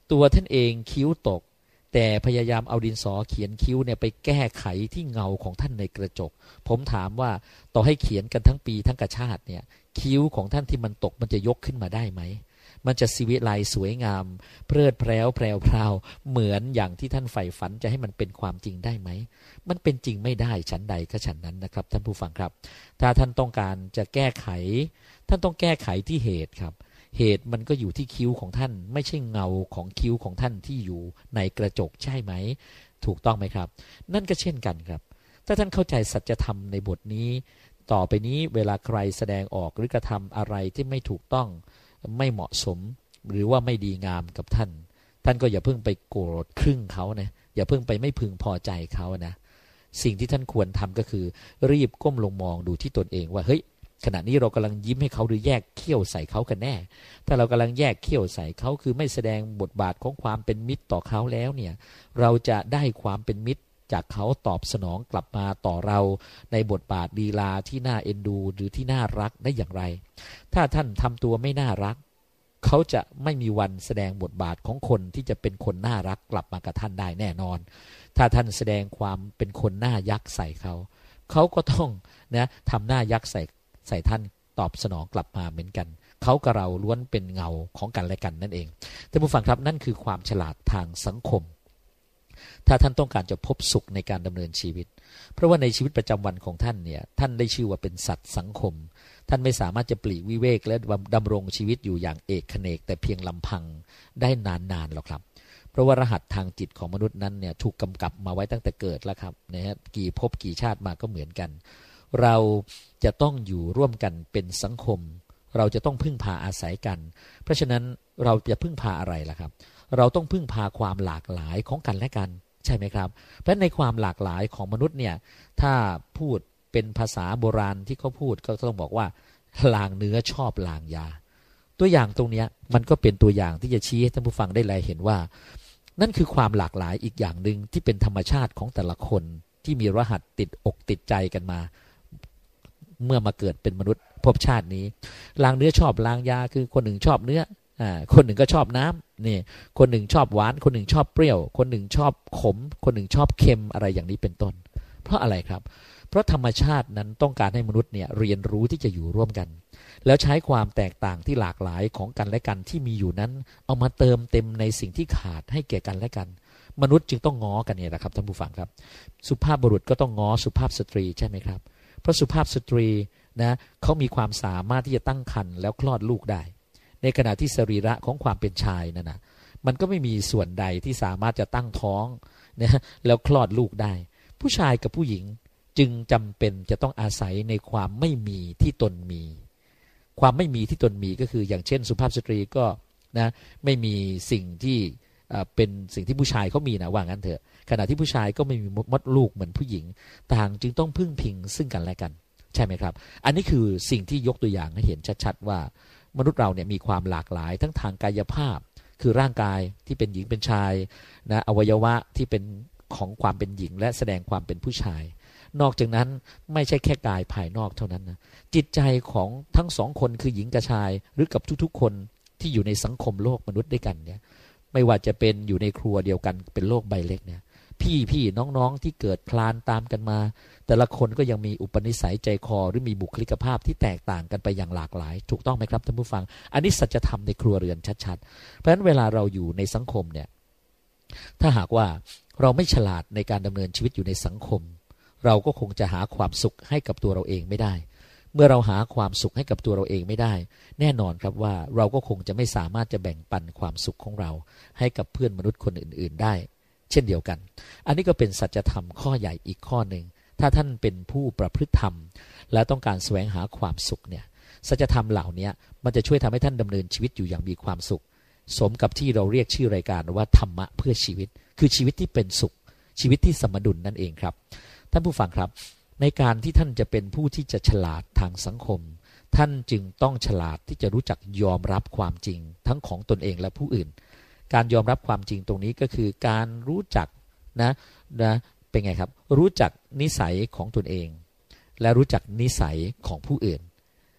ตัวท่านเองคิ้วตกแต่พยายามเอาดินสอเขียนคิ้วเนี่ยไปแก้ไขที่เงาของท่านในกระจกผมถามว่าต่อให้เขียนกันทั้งปีทั้งกระชาติเนี่ยคิ้วของท่านที่มันตกมันจะยกขึ้นมาได้ไหมมันจะศิวิไลสวยงามเพลิดเพลินแพรวพราวเหมือนอย่างที่ท่านใฝ่ฝันจะให้มันเป็นความจริงได้ไหมมันเป็นจริงไม่ได้ชั้นใดก็ชั้นนั้นนะครับท่านผู้ฟังครับถ้าท่านต้องการจะแก้ไขท่านต้องแก้ไขที่เหตุครับเหตุมันก็อยู่ที่คิ้วของท่านไม่ใช่เงาของคิ้วของท่านที่อยู่ในกระจกใช่ไหมถูกต้องไหมครับนั่นก็เช่นกันครับถ้าท่านเข้าใจสัจธรรมในบทนี้ต่อไปนี้เวลาใครแสดงออกหรือกระทำอะไรที่ไม่ถูกต้องไม่เหมาะสมหรือว่าไม่ดีงามกับท่านท่านก็อย่าเพิ่งไปโกรธครึ่งเขานะอย่าเพิ่งไปไม่พึงพอใจเขานะสิ่งที่ท่านควรทำก็คือรีบก้มลงมองดูที่ตนเองว่าเฮ้ยขณะนี้เรากำลังยิ้มให้เขาหรือแยกเขี้ยวใส่เขากันแน่ถ้าเรากำลังแยกเขี้ยวใส่เขาคือไม่แสดงบทบาทของความเป็นมิตรต่อเขาแล้วเนี่ยเราจะได้ความเป็นมิตรจากเขาตอบสนองกลับมาต่อเราในบทบาทลีลาที่น่าเอ็นดูหรือที่น่ารักได้อย่างไรถ้าท่านทำตัวไม่น่ารักเขาจะไม่มีวันแสดงบทบาทของคนที่จะเป็นคนน่ารักกลับมากับท่านได้แน่นอนถ้าท่านแสดงความเป็นคนหน้ายักษ์ใส่เขาเขาก็ต้องนะทำหน้ายักษ์ใส่ท่านตอบสนองกลับมาเหมือนกันเขากับเราล้วนเป็นเงาของกันและกันนั่นเองท่านผู้ฟังครับนั่นคือความฉลาดทางสังคมถ้าท่านต้องการจะพบสุขในการดำเนินชีวิตเพราะว่าในชีวิตประจำวันของท่านเนี่ยท่านได้ชื่อว่าเป็นสัตว์สังคมท่านไม่สามารถจะปลีกวิเวกและดำรงชีวิตอยู่อย่างเอกเขนกแต่เพียงลำพังได้นานๆหรอกครับเพราะว่ารหัสทางจิตของมนุษย์นั้นเนี่ยถูกกำกับมาไว้ตั้งแต่เกิดแล้วครับนะฮะกี่ภพกี่ชาติมาก็เหมือนกันเราจะต้องอยู่ร่วมกันเป็นสังคมเราจะต้องพึ่งพาอาศัยกันเพราะฉะนั้นเราจะพึ่งพาอะไรล่ะครับเราต้องพึ่งพาความหลากหลายของกันและกันใช่ไหมครับเพราะในความหลากหลายของมนุษย์เนี่ยถ้าพูดเป็นภาษาโบราณที่เขาพูดก็ต้องบอกว่าลางเนื้อชอบลางยาตัวอย่างตรงนี้มันก็เป็นตัวอย่างที่จะชี้ให้ท่านผู้ฟังได้แลเห็นว่านั่นคือความหลากหลายอีกอย่างหนึ่งที่เป็นธรรมชาติของแต่ละคนที่มีรหัสติดอกติดใจกันมาเมื่อมาเกิดเป็นมนุษย์ภพชาตินี้ลางเนื้อชอบลางยาคือคนหนึ่งชอบเนื้อคนหนึ่งก็ชอบน้ำนี่คนหนึ่งชอบหวานคนหนึ่งชอบเปรี้ยวคนหนึ่งชอบขมคนหนึ่งชอบเค็มอะไรอย่างนี้เป็นต้นเพราะอะไรครับเพราะธรรมชาตินั้นต้องการให้มนุษย์เนี่ยเรียนรู้ที่จะอยู่ร่วมกันแล้วใช้ความแตกต่างที่หลากหลายของกันและกันที่มีอยู่นั้นเอามาเติมเต็มในสิ่งที่ขาดให้แก่กันและกันมนุษย์จึงต้องง้อกันเนี่ยแหละครับท่านผู้ฟังครับสุภาพบุรุษก็ต้องง้อสุภาพสตรีใช่ไหมครับเพราะสุภาพสตรีนะเขามีความสามารถที่จะตั้งครรภ์แล้วคลอดลูกได้ในขณะที่สรีระของความเป็นชายนั่นนะมันก็ไม่มีส่วนใดที่สามารถจะตั้งท้องนะแล้วคลอดลูกได้ผู้ชายกับผู้หญิงจึงจำเป็นจะต้องอาศัยในความไม่มีที่ตนมีความไม่มีที่ตนมีก็คืออย่างเช่นสุภาพสตรีก็นะไม่มีสิ่งที่เป็นสิ่งที่ผู้ชายเขามีนะว่างั้นเถอะขณะที่ผู้ชายก็ไม่มีมดลูกเหมือนผู้หญิงต่างจึงต้องพึ่งพิงซึ่งกันและกันใช่ไหมครับอันนี้คือสิ่งที่ยกตัวอย่างให้เห็นชัดๆว่ามนุษย์เราเนี่ยมีความหลากหลายทั้งทางกายภาพคือร่างกายที่เป็นหญิงเป็นชายนะอวัยวะที่เป็นของความเป็นหญิงและแสดงความเป็นผู้ชายนอกจากนั้นไม่ใช่แค่กายภายนอกเท่านั้นนะจิตใจของทั้งสองคนคือหญิงกับชายหรือกับทุกๆคนที่อยู่ในสังคมโลกมนุษย์ด้วยกันเนี่ยไม่ว่าจะเป็นอยู่ในครัวเดียวกันเป็นโลกใบเล็กเนี่ยพี่น้องๆที่เกิดคลานตามกันมาแต่ละคนก็ยังมีอุปนิสัยใจคอหรือมีบุคลิกภาพที่แตกต่างกันไปอย่างหลากหลายถูกต้องไหมครับท่านผู้ฟังอันนี้สัจธรรมในครัวเรือนชัดๆเพราะฉะนั้นเวลาเราอยู่ในสังคมเนี่ยถ้าหากว่าเราไม่ฉลาดในการดำเนินชีวิตอยู่ในสังคมเราก็คงจะหาความสุขให้กับตัวเราเองไม่ได้เมื่อเราหาความสุขให้กับตัวเราเองไม่ได้แน่นอนครับว่าเราก็คงจะไม่สามารถจะแบ่งปันความสุขของเราให้กับเพื่อนมนุษย์คนอื่นๆได้เช่นเดียวกันอันนี้ก็เป็นสัจธรรมข้อใหญ่อีกข้อหนึ่งถ้าท่านเป็นผู้ประพฤติธรรมและต้องการแสวงหาความสุขเนี่ยสัจธรรมเหล่านี้มันจะช่วยทำให้ท่านดำเนินชีวิตอยู่อย่างมีความสุขสมกับที่เราเรียกชื่อรายการว่าธรรมะเพื่อชีวิตคือชีวิตที่เป็นสุขชีวิตที่สมดุลนั่นเองครับท่านผู้ฟังครับในการที่ท่านจะเป็นผู้ที่จะฉลาดทางสังคมท่านจึงต้องฉลาดที่จะรู้จักยอมรับความจริงทั้งของตนเองและผู้อื่นการยอมรับความจริงตรงนี้ก็คือการรู้จักนะเป็นไงครับรู้จักนิสัยของตนเองและรู้จักนิสัยของผู้อื่น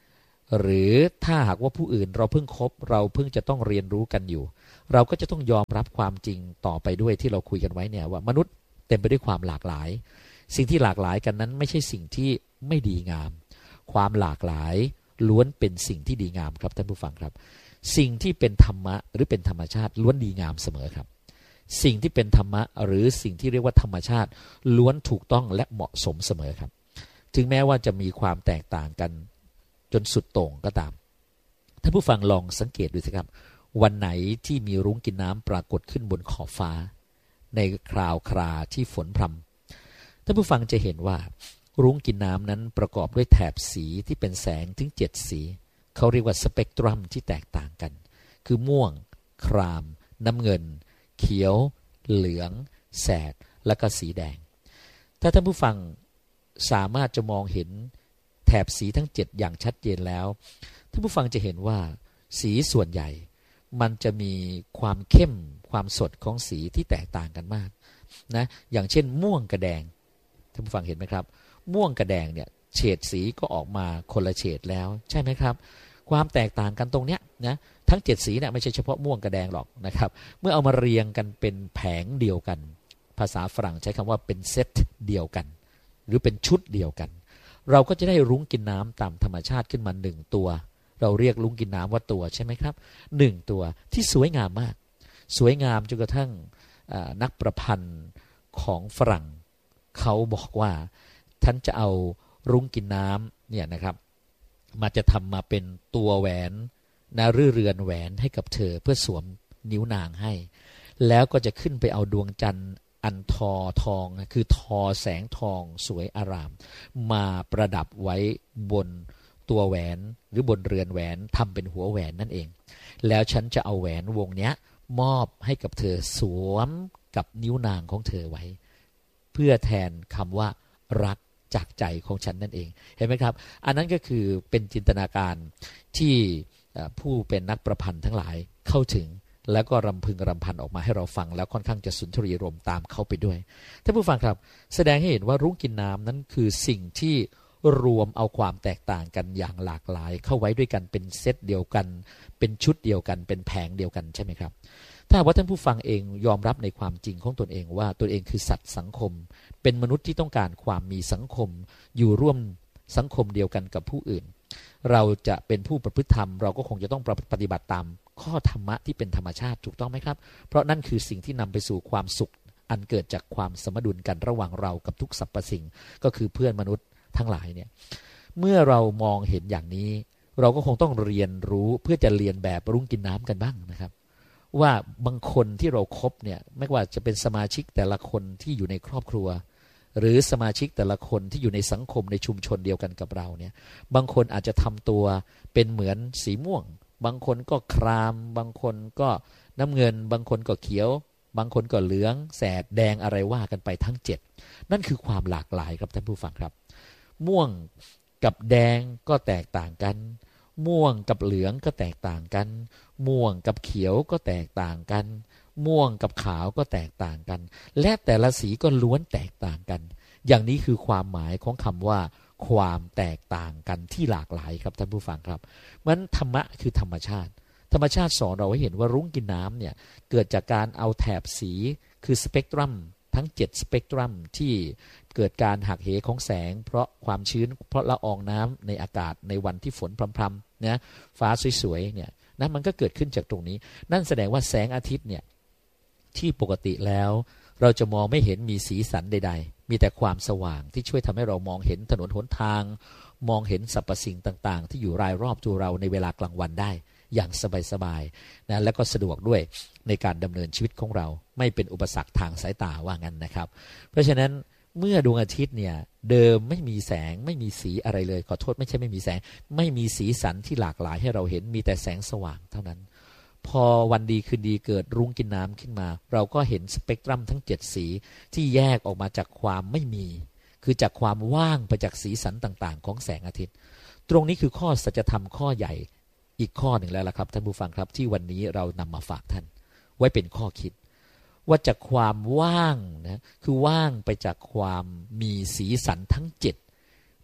หรือถ้าหากว่าผู้อื่นเราเพิ่งคบเราเพิ่งจะต้องเรียนรู้กันอยู่เราก็จะต้องยอมรับความจริงต่อไปด้วยที่เราคุยกันไว้เนี่ยว่ามนุษย์เต็มไปด้วยความหลากหลายสิ่งที่หลากหลายกันนั้นไม่ใช่สิ่งที่ไม่ดีงามความหลากหลายล้วนเป็นสิ่งที่ดีงามครับท่านผู้ฟังครับสิ่งที่เป็นธรรมะหรือเป็นธรรมชาติล้วนดีงามเสมอครับสิ่งที่เป็นธรรมะหรือสิ่งที่เรียกว่าธรรมชาติล้วนถูกต้องและเหมาะสมเสมอครับถึงแม้ว่าจะมีความแตกต่างกันจนสุดโต่งก็ตามท่านผู้ฟังลองสังเกตดูสิครับวันไหนที่มีรุ้งกินน้ำปรากฏขึ้นบนขอบฟ้าในคราวคราที่ฝนพรำท่านผู้ฟังจะเห็นว่ารุ้งกินน้ำนั้นประกอบด้วยแถบสีที่เป็นแสงถึง7สีเขาเรียกว่าสเปกตรัมที่แตกต่างกันคือม่วงครามน้ำเงินเขียวเหลืองแสดและก็สีแดงถ้าท่านผู้ฟังสามารถจะมองเห็นแถบสีทั้ง7อย่างชัดเจนแล้วท่านผู้ฟังจะเห็นว่าสีส่วนใหญ่มันจะมีความเข้มความสดของสีที่แตกต่างกันมากนะอย่างเช่นม่วงกับแดงท่านผู้ฟังเห็นไหมครับม่วงกับแดงเนี่ยเฉดสีก็ออกมาคนละเฉดแล้วใช่ไหมครับความแตกต่างกันตรงเนี้ยนะทั้ง7สีเนี่ยไม่ใช่เฉพาะม่วงกับแดงหรอกนะครับเมื่อเอามาเรียงกันเป็นแผงเดียวกันภาษาฝรั่งใช้คำว่าเป็นเซตเดียวกันหรือเป็นชุดเดียวกันเราก็จะได้รุ้งกินน้ำตามธรรมชาติขึ้นมา1ตัวเราเรียกรุ้งกินน้ำว่าตัวใช่ไหมครับ1ตัวที่สวยงามมากสวยงามจนกระทั่งนักประพันธ์ของฝรั่งเขาบอกว่าท่านจะเอารุ้งกินน้ำเนี่ยนะครับมาจะทำมาเป็นตัวแหวนนะเรือนแหวนให้กับเธอเพื่อสวมนิ้วนางให้แล้วก็จะขึ้นไปเอาดวงจันทร์อันทอทองคือทอแสงทองสวยอารามมาประดับไว้บนตัวแหวนหรือบนเรือนแหวนทำเป็นหัวแหวนนั่นเองแล้วฉันจะเอาแหวนวงนี้มอบให้กับเธอสวมกับนิ้วนางของเธอไว้เพื่อแทนคำว่ารักจากใจของฉันนั่นเองเห็นไหมครับอันนั้นก็คือเป็นจินตนาการที่ผู้เป็นนักประพันธ์ทั้งหลายเข้าถึงแล้วก็รำพึงรำพันออกมาให้เราฟังแล้วค่อนข้างจะสุนทรีย์รมตามเข้าไปด้วยท่านผู้ฟังครับแสดงให้เห็นว่ารุ้งกินน้ำนั้นคือสิ่งที่รวมเอาความแตกต่างกันอย่างหลากหลายเข้าไว้ด้วยกันเป็นเซตเดียวกันเป็นชุดเดียวกันเป็นแผงเดียวกันใช่ไหมครับถ้าว่าท่านผู้ฟังเองยอมรับในความจริงของตนเองว่าตนเองคือสัตว์สังคมเป็นมนุษย์ที่ต้องการความมีสังคมอยู่ร่วมสังคมเดียวกันกับผู้อื่นเราจะเป็นผู้ประพฤติธรรมเราก็คงจะต้องปฏิบัติตามข้อธรรมะที่เป็นธรรมชาติถูกต้องไหมครับเพราะนั่นคือสิ่งที่นำไปสู่ความสุขอันเกิดจากความสมดุลกันระหว่างเรากับทุกสรรพสิ่งก็คือเพื่อนมนุษย์ทั้งหลายเนี่ยเมื่อเรามองเห็นอย่างนี้เราก็คงต้องเรียนรู้เพื่อจะเรียนแบบรุ้งกินน้ำกันบ้างนะครับว่าบางคนที่เราครบเนี่ยไม่ว่าจะเป็นสมาชิกแต่ละคนที่อยู่ในครอบครัวหรือสมาชิกแต่ละคนที่อยู่ในสังคมในชุมชนเดียวกันกับเราเนี่ยบางคนอาจจะทำตัวเป็นเหมือนสีม่วงบางคนก็ครามบางคนก็น้ำเงินบางคนก็เขียวบางคนก็เหลืองแสดแดงอะไรว่ากันไปทั้ง7นั่นคือความหลากหลายครับท่านผู้ฟังครับม่วงกับแดงก็แตกต่างกันม่วงกับเหลืองก็แตกต่างกันม่วงกับเขียวก็แตกต่างกันม่วงกับขาวก็แตกต่างกันและแต่ละสีก็ล้วนแตกต่างกันอย่างนี้คือความหมายของคำว่าความแตกต่างกันที่หลากหลายครับท่านผู้ฟังครับมันธรรมะคือธรรมชาติธรรมชาติสอนเราให้เห็นว่ารุ้งกินน้ำเนี่ยเกิดจากการเอาแถบสีคือสเปกตรัมทั้ง7สเปกตรัมที่เกิดการหักเหของแสงเพราะความชื้นเพราะละอองน้ำในอากาศในวันที่ฝนพรำๆนะฟ้าสวยๆเนี่ยนั่นมันก็เกิดขึ้นจากตรงนี้นั่นแสดงว่าแสงอาทิตย์เนี่ยที่ปกติแล้วเราจะมองไม่เห็นมีสีสันใดๆมีแต่ความสว่างที่ช่วยทำให้เรามองเห็นถนนหนทางมองเห็นสรรพสิ่งต่างๆที่อยู่รายรอบตัวเราในเวลากลางวันได้อย่างสบายๆนะและก็สะดวกด้วยในการดำเนินชีวิตของเราไม่เป็นอุปสรรคทางสายตาว่างั้นนะครับเพราะฉะนั้นเมื่อดวงอาทิตย์เนี่ยเดิมไม่มีแสงไม่มีสีอะไรเลยขอโทษไม่ใช่ไม่มีแสงไม่มีสีสันที่หลากหลายให้เราเห็นมีแต่แสงสว่างเท่านั้นพอวันดีคืนดีเกิดรุ้งกินน้ำขึ้นมาเราก็เห็นสเปกตรัมทั้ง7สีที่แยกออกมาจากความไม่มีคือจากความว่างไปจากสีสันต่างๆของแสงอาทิตย์ตรงนี้คือข้อสัจธรรมข้อใหญ่อีกข้อหนึ่งแล้วล่ะครับท่านผู้ฟังครับที่วันนี้เรานำมาฝากท่านไว้เป็นข้อคิดว่าจากความว่างนะคือว่างไปจากความมีสีสันทั้ง7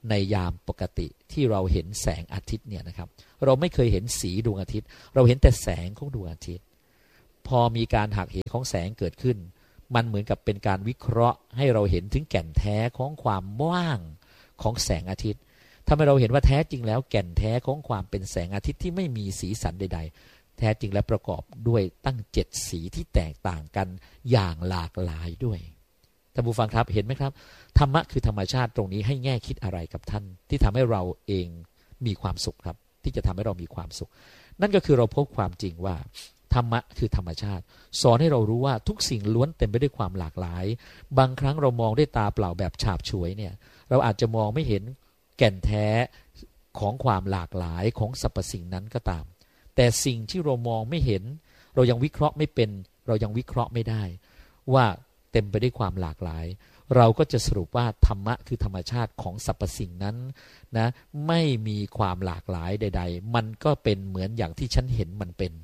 ในยามปกติที่เราเห็นแสงอาทิตย์เนี่ยนะครับเราไม่เคยเห็นสีดวงอาทิตย์เราเห็นแต่แสงของดวงอาทิตย์พอมีการหักเหของแสงเกิดขึ้นมันเหมือนกับเป็นการวิเคราะห์ให้เราเห็นถึงแก่นแท้ของความว่างของแสงอาทิตย์ทำให้เราเห็นว่าแท้จริงแล้วแก่นแท้ของความเป็นแสงอาทิตย์ที่ไม่มีสีสันใดๆแท้จริงและประกอบด้วยตั้ง7สีที่แตกต่างกันอย่างหลากหลายด้วยท่านผู้ฟังครับเห็นไหมครับธรรมะคือธรรมชาติตรงนี้ให้แง่คิดอะไรกับท่านที่ทำให้เราเองมีความสุขครับที่จะทำให้เรามีความสุขนั่นก็คือเราพบความจริงว่าธรรมะคือธรรมชาติสอนให้เรารู้ว่าทุกสิ่งล้วนเต็มไปด้วยความหลากหลายบางครั้งเรามองด้วยตาเปล่าแบบฉาบฉวยเนี่ยเราอาจจะมองไม่เห็นแก่นแท้ของความหลากหลายของสรรพสิ่งนั้นก็ตามแต่สิ่งที่เรามองไม่เห็นเรายังวิเคราะห์ไม่เป็นเรายังวิเคราะห์ไม่ได้ว่าเต็มไปด้วยความหลากหลายเราก็จะสรุปว่าธรรมะคือธรรมชาติของสรรพสิ่งนั้นนะไม่มีความหลากหลายใดๆมันก็เป็นเหมือนอย่างที่ฉันเห็นมันเป็น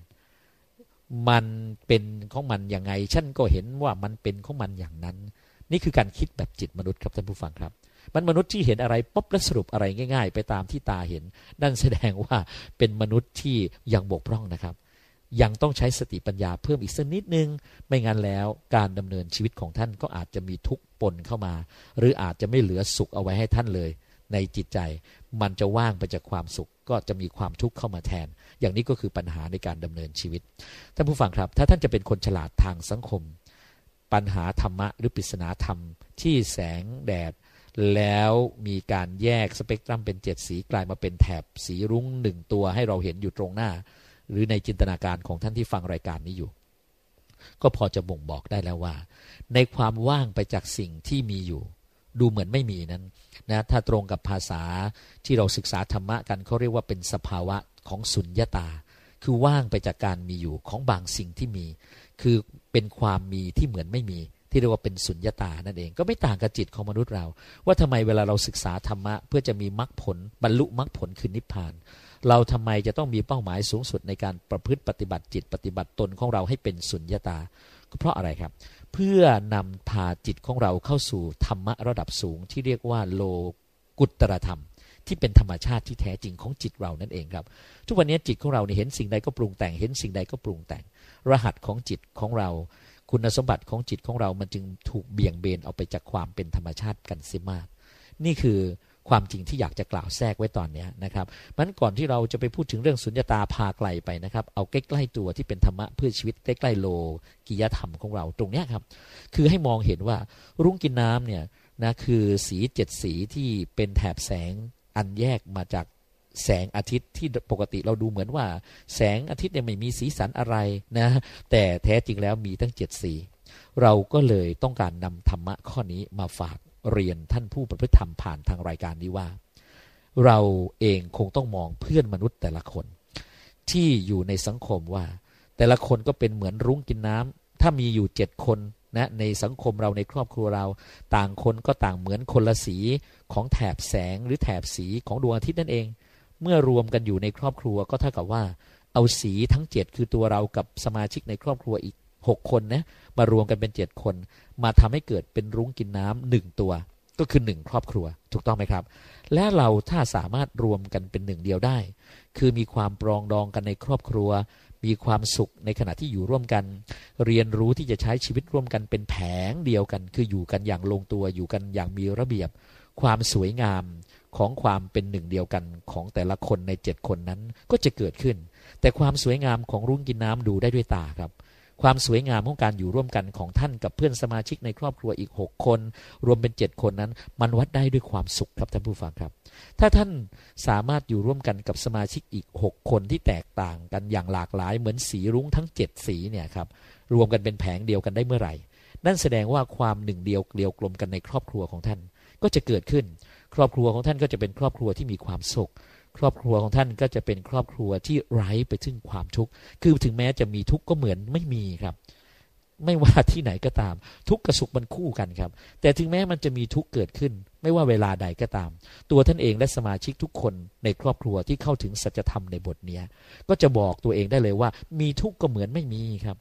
ของมันยังไงฉันก็เห็นว่ามันเป็นของมันอย่างนั้นนี่คือการคิดแบบจิตมนุษย์ครับท่านผู้ฟังครับมันมนุษย์ที่เห็นอะไรปุ๊บแล้วสรุปอะไรง่ายๆไปตามที่ตาเห็นนั่นแสดงว่าเป็นมนุษย์ที่ยังบกพร่องนะครับยังต้องใช้สติปัญญาเพิ่มอีกสักนิดนึงไม่งั้นแล้วการดำเนินชีวิตของท่านก็อาจจะมีทุกข์ปนเข้ามาหรืออาจจะไม่เหลือสุขเอาไว้ให้ท่านเลยในจิตใจมันจะว่างไปจากความสุขก็จะมีความทุกข์เข้ามาแทนอย่างนี้ก็คือปัญหาในการดำเนินชีวิตท่านผู้ฟังครับถ้าท่านจะเป็นคนฉลาดทางสังคมปัญหาธรรมะหรือปริศนาธรรมที่แสงแดดแล้วมีการแยกสเปกตรัมเป็น7สีกลายมาเป็นแถบสีรุ้ง1ตัวให้เราเห็นอยู่ตรงหน้าหรือในจินตนาการของท่านที่ฟังรายการนี้อยู่ก็พอจะบ่งบอกได้แล้วว่าในความว่างไปจากสิ่งที่มีอยู่ดูเหมือนไม่มีนั้นนะถ้าตรงกับภาษาที่เราศึกษาธรรมะกันเขาเรียกว่าเป็นสภาวะของสุญญตาคือว่างไปจากการมีอยู่ของบางสิ่งที่มีคือเป็นความมีที่เหมือนไม่มีที่เรียกว่าเป็นสุญญตานั่นเองก็ไม่ต่างกับจิตของมนุษย์เราว่าทำไมเวลาเราศึกษาธรรมะเพื่อจะมีมรรคผลบรรลุมรรคผลคือนิพพานเราทำไมจะต้องมีเป้าหมายสูงสุดในการประพฤติปฏิบัติจิตปฏิบัติตนของเราให้เป็นสุญญตาก็เพราะอะไรครับเพื่อนำพาจิตของเราเข้าสู่ธรรมะระดับสูงที่เรียกว่าโลกุตตรธรรมที่เป็นธรรมชาติที่แท้จริงของจิตเรานั่นเองครับทุกวันนี้จิตของเราเนี่ยเห็นสิ่งใดก็ปรุงแต่งเห็นสิ่งใดก็ปรุงแต่งรหัสของจิตของเราคุณสมบัติของจิตของเรามันจึงถูกเบี่ยงเบนออกไปจากความเป็นธรรมชาติกันเสียมากนี่คือความจริงที่อยากจะกล่าวแทรกไว้ตอนนี้นะครับมันก่อนที่เราจะไปพูดถึงเรื่องสุญญตาพาไกลไปนะครับเอาใกล้ๆตัวที่เป็นธรรมะเพื่อชีวิตใกล้ๆโลกิยธรรมของเราตรงนี้ครับคือให้มองเห็นว่ารุ้งกินน้ำเนี่ยนะคือสี7สีที่เป็นแถบแสงอันแยกมาจากแสงอาทิตย์ที่ปกติเราดูเหมือนว่าแสงอาทิตย์เนี่ยไม่มีสีสันอะไรนะแต่แท้จริงแล้วมีตั้ง7สีเราก็เลยต้องการนำธรรมะข้อนี้มาฝากเรียนท่านผู้ประพฤติธรรมผ่านทางรายการนี้ว่าเราเองคงต้องมองเพื่อนมนุษย์แต่ละคนที่อยู่ในสังคมว่าแต่ละคนก็เป็นเหมือนรุ้งกินน้ำถ้ามีอยู่7คนนะในสังคมเราในครอบครัวเราต่างคนก็ต่างเหมือนคนละสีของแถบแสงหรือแถบสีของดวงอาทิตย์นั่นเองเมื่อรวมกันอยู่ในครอบครัวก็เท่ากับว่าเอาสีทั้ง7คือตัวเรากับสมาชิกในครอบครัวอีก6คนนะมารวมกันเป็น7คนมาทำให้เกิดเป็นรุ้งกินน้ำ1ตัวก็คือ1ครอบครัวถูกต้องไหมครับและเราถ้าสามารถรวมกันเป็น1เดียวได้คือมีความปรองดองกันในครอบครัวมีความสุขในขณะที่อยู่ร่วมกันเรียนรู้ที่จะใช้ชีวิตร่วมกันเป็นแผงเดียวกันคืออยู่กันอย่างลงตัวอยู่กันอย่างมีระเบียบความสวยงามของความเป็นหนึ่งเดียวกันของแต่ละคนใน7คนนั้นก็จะเกิดขึ้นแต่ความสวยงามของรุ้งกินน้ำดูได้ด้วยตาครับความสวยงามของการอยู่ร่วมกันของท่านกับเพื่อนสมาชิกในครอบครัวอีก6คนรวมเป็น7คนนั้นมันวัดได้ด้วยความสุขครับท่านผู้ฟังครับถ้าท่านสามารถอยู่ร่วมกันกับสมาชิกอีก6คนที่แตกต่างกันอย่างหลากหลายเหมือนสีรุ้งทั้ง7สีเนี่ยครับรวมกันเป็นแผงเดียวกันได้เมื่อไหร่นั่นแสดงว่าความหนึ่งเดียวเกลียวกลมกันในครอบครัวของท่านก็จะเกิดขึ้นครอบครัวของท่านก็จะเป็นครอบครัวที่มีความสุขครอบครัวของท่านก็จะเป็นครอบครัวที่ไร้ไปถึงความทุกข์คือถึงแม้จะมีทุกข์ก็เหมือนไม่มีครับไม่ว่าที่ไหนก็ตามทุกข์กับสุขมันคู่กันครับแต่ถึงแม้มันจะมีทุกข์เกิดขึ้นไม่ว่าเวลาใดก็ตามตัวท่านเองและสมาชิกทุกคนในครอบครัวที่เข้าถึงสัจธรรมในบทนี้ก็จะบอกตัวเองได้เลยว่ามีทุกข์ก็เหมือนไม่มีครับ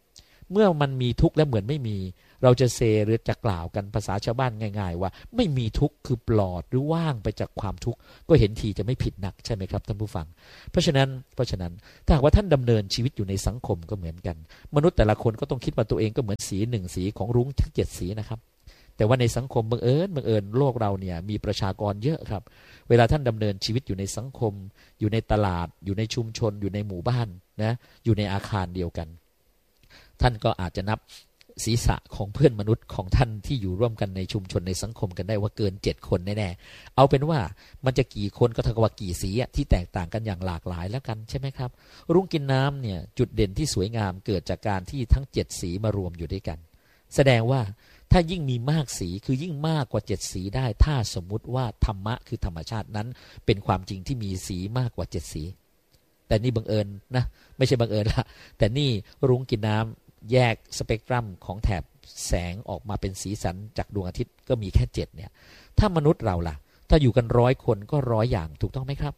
เมื่อมันมีทุกข์และเหมือนไม่มีเราจะเซหรือจะกล่าวกันภาษาชาวบ้านง่ายๆว่าไม่มีทุกข์คือปลอดหรือว่างไปจากความทุกข์ก็เห็นทีจะไม่ผิดนักใช่ไหมครับท่านผู้ฟังเพราะฉะนั้นถ้าหากว่าท่านดำเนินชีวิตอยู่ในสังคมก็เหมือนกันมนุษย์แต่ละคนก็ต้องคิดว่าตัวเองก็เหมือนสีหนึ่งสีของรุ้งทั้ง7 สีนะครับแต่ว่าในสังคมบังเอิญโลกเราเนี่ยมีประชากรเยอะครับเวลาท่านดำเนินชีวิตอยู่ในสังคมอยู่ในตลาดอยู่ในชุมชนอยู่ในหมู่บ้านนะอยู่ในอาคารเดียวกันท่านก็อาจจะนับศีรษะของเพื่อนมนุษย์ของท่านที่อยู่ร่วมกันในชุมชนในสังคมกันได้ว่าเกิน7 คนแน่ๆเอาเป็นว่ามันจะกี่คนก็เท่ากับว่ากี่สีที่แตกต่างกันอย่างหลากหลายแล้วกันใช่ไหมครับรุ้งกินน้ำเนี่ยจุดเด่นที่สวยงามเกิดจากการที่ทั้ง7 สีมารวมอยู่ด้วยกันแสดงว่าถ้ายิ่งมีมากสีคือยิ่งมากกว่า7 สีได้ถ้าสมมุติว่าธรรมะคือธรรมชาตินั้นเป็นความจริงที่มีสีมากกว่า7 สีแต่นี่บังเอิญนะไม่ใช่บังเอิญละแต่นี่รุ้งกินน้ำแยกสเปกตรัมของแถบแสงออกมาเป็นสีสันจากดวงอาทิตย์ก็มีแค่7เนี่ยถ้ามนุษย์เราล่ะถ้าอยู่กัน100 คนก็100 อย่างถูกต้องไหมครับ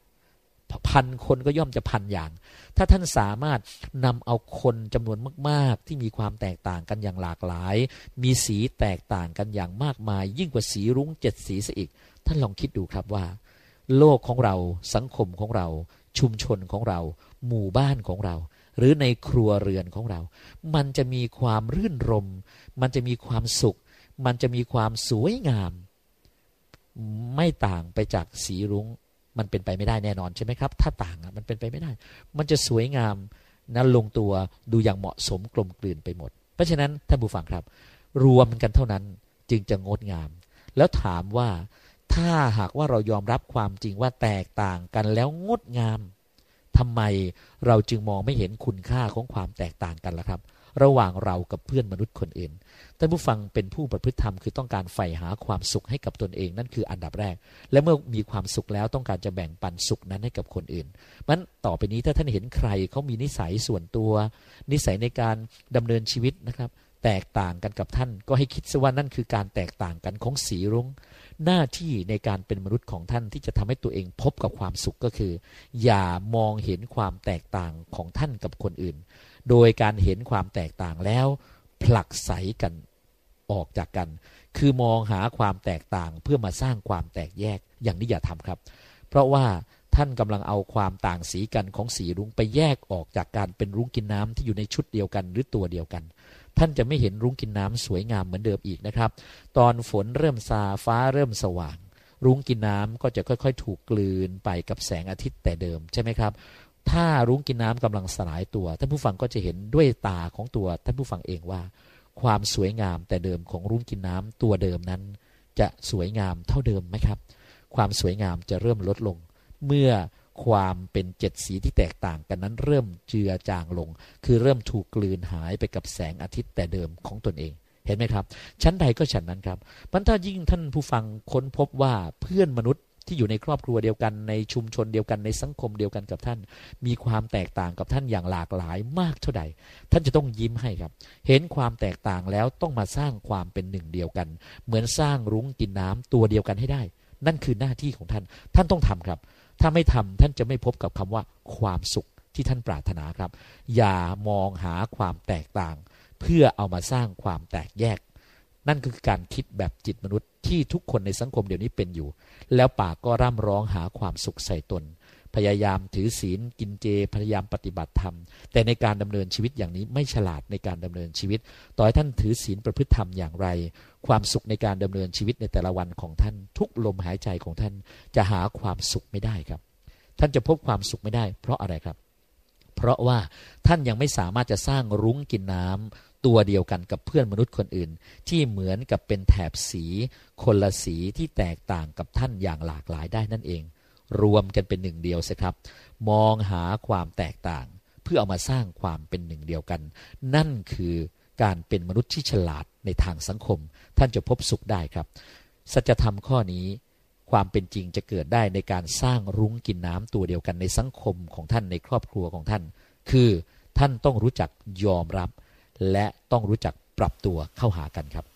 1,000 คนก็ย่อมจะ1,000 อย่างถ้าท่านสามารถนำเอาคนจำนวนมากๆที่มีความแตกต่างกันอย่างหลากหลายมีสีแตกต่างกันอย่างมากมายยิ่งกว่าสีรุ้ง7 สีซะอีกท่านลองคิดดูครับว่าโลกของเราสังคมของเราชุมชนของเราหมู่บ้านของเราหรือในครัวเรือนของเรามันจะมีความรื่นรมมันจะมีความสุขมันจะมีความสวยงามไม่ต่างไปจากสีรุ้งมันเป็นไปไม่ได้แน่นอนใช่ไหมครับถ้าต่างมันเป็นไปไม่ได้มันจะสวยงามนั้นลงตัวดูอย่างเหมาะสมกลมกลืนไปหมดเพราะฉะนั้นท่านผู้ฟังครับรวมกันเท่านั้นจึงจะงดงามแล้วถามว่าถ้าหากว่าเรายอมรับความจริงว่าแตกต่างกันแล้วงดงามทำไมเราจึงมองไม่เห็นคุณค่าของความแตกต่างกันล่ะครับระหว่างเรากับเพื่อนมนุษย์คนอื่นท่านผู้ฟังเป็นผู้ประพฤติธรรมคือต้องการใฝ่หาความสุขให้กับตนเองนั่นคืออันดับแรกและเมื่อมีความสุขแล้วต้องการจะแบ่งปันสุขนั้นให้กับคนอื่นมันต่อไปนี้ถ้าท่านเห็นใครเขามีนิสัยส่วนตัวนิสัยในการดำเนินชีวิตนะครับแตกต่างกันกับท่านก็ให้คิดซะว่านั่นคือการแตกต่างกันของสีรุ้งหน้าที่ในการเป็นมนุษย์ของท่านที่จะทำให้ตัวเองพบกับความสุขก็คืออย่ามองเห็นความแตกต่างของท่านกับคนอื่นโดยการเห็นความแตกต่างแล้วผลักไสกันออกจากกันคือมองหาความแตกต่างเพื่อมาสร้างความแตกแยกอย่างนี้อย่าทำครับเพราะว่าท่านกำลังเอาความต่างสีกันของสีรุ้งไปแยกออกจากการเป็นรุ้งกินน้ำที่อยู่ในชุดเดียวกันหรือตัวเดียวกันท่านจะไม่เห็นรุ้งกินน้ำสวยงามเหมือนเดิมอีกนะครับตอนฝนเริ่มซาฟ้าเริ่มสว่างรุ้งกินน้ำก็จะค่อยๆถูกกลืนไปกับแสงอาทิตย์แต่เดิมใช่ไหมครับถ้ารุ้งกินน้ำกำลังสลายตัวท่านผู้ฟังก็จะเห็นด้วยตาของตัวท่านผู้ฟังเองว่าความสวยงามแต่เดิมของรุ้งกินน้ำตัวเดิมนั้นจะสวยงามเท่าเดิมไหมครับความสวยงามจะเริ่มลดลงเมื่อความเป็น7 สีที่แตกต่างกันนั้นเริ่มเจือจางลงคือเริ่มถูกกลืนหายไปกับแสงอาทิตย์แต่เดิมของตนเองเห็นไหมครับชั้นใดก็ฉันนั้นครับมันถ้ายิ่งท่านผู้ฟังค้นพบว่าเพื่อนมนุษย์ที่อยู่ในครอบครัวเดียวกันในชุมชนเดียวกันในสังคมเดียวกันกับท่านมีความแตกต่างกับท่านอย่างหลากหลายมากเท่าใดท่านจะต้องยิ้มให้ครับเห็นความแตกต่างแล้วต้องมาสร้างความเป็นหนึ่งเดียวกันเหมือนสร้างรุ้งกินน้ำตัวเดียวกันให้ได้นั่นคือหน้าที่ของท่านท่านต้องทำครับถ้าไม่ทำท่านจะไม่พบกับคำว่าความสุขที่ท่านปรารถนาครับอย่ามองหาความแตกต่างเพื่อเอามาสร้างความแตกแยกนั่นคือการคิดแบบจิตมนุษย์ที่ทุกคนในสังคมเดี๋ยวนี้เป็นอยู่แล้วปากก็ร่ำร้องหาความสุขใส่ตนพยายามถือศีลกินเจพยายามปฏิบัติธรรมแต่ในการดำเนินชีวิตอย่างนี้ไม่ฉลาดในการดำเนินชีวิตต่อให้ท่านถือศีลประพฤติธรรมอย่างไรความสุขในการดำเนินชีวิตในแต่ละวันของท่านทุกลมหายใจของท่านจะหาความสุขไม่ได้ครับท่านจะพบความสุขไม่ได้เพราะอะไรครับเพราะว่าท่านยังไม่สามารถจะสร้างรุ้งกินน้ำตัวเดียวกันกับเพื่อนมนุษย์คนอื่นที่เหมือนกับเป็นแถบสีคนละสีที่แตกต่างกับท่านอย่างหลากหลายได้นั่นเองรวมกันเป็นหนึ่งเดียวสิครับมองหาความแตกต่างเพื่อเอามาสร้างความเป็นหนึ่งเดียวกันนั่นคือการเป็นมนุษย์ที่ฉลาดในทางสังคมท่านจะพบสุขได้ครับสัจธรรมข้อนี้ความเป็นจริงจะเกิดได้ในการสร้างรุ้งกินน้ำตัวเดียวกันในสังคมของท่านในครอบครัวของท่านคือท่านต้องรู้จักยอมรับและต้องรู้จักปรับตัวเข้าหากันครับ